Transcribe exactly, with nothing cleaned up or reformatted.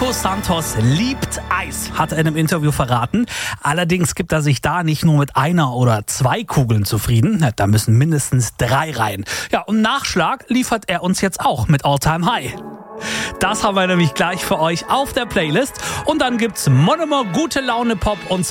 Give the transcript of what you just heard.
Nico Santos liebt Eis, hat er in einem Interview verraten. Allerdings gibt er sich da nicht nur mit einer oder zwei Kugeln zufrieden. Da müssen mindestens drei rein. Ja, und Nachschlag liefert er uns jetzt auch mit All Time High. Das haben wir nämlich gleich für euch auf der Playlist. Und dann gibt's Monomer gute Laune Pop und